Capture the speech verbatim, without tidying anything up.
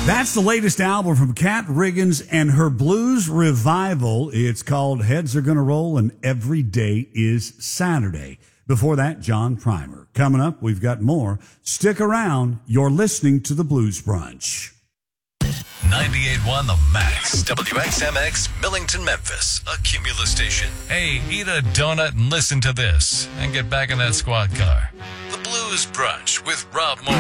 That's the latest album from Kat Riggins and her blues revival. It's called Heads Are Gonna Roll and Every Day is Saturday. Before that, John Primer. Coming up, we've got more. Stick around. You're listening to the Blues Brunch. ninety-eight point one The Max. W X M X, Millington, Memphis. A Cumulus station. Hey, eat a donut and listen to this. And get back in that squad car. The Blues Brunch with Rob Moore.